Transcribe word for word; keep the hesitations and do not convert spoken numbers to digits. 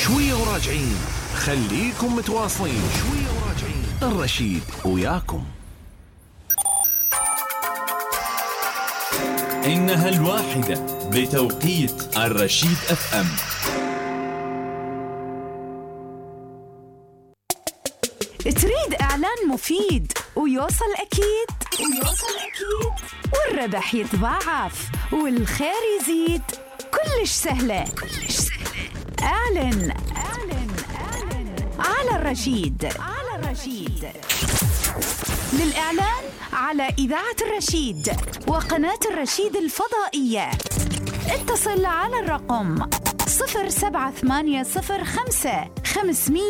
شوية وراجعين، خليكم متواصلين. شوية وراجعين، الرشيد وياكم. إنها الواحدة بتوقيت الرشيد أف أم. تريد إعلان مفيد ويوصل أكيد ويوصل أكيد والربح يتضاعف والخير يزيد؟ كلش سهلة كلش سهلة. أعلن أعلن أعلن على الرشيد على الرشيد. للإعلان على إذاعة الرشيد وقناة الرشيد الفضائية اتصل على الرقم صفر سبعة ثمانية صفر خمسة خمسمية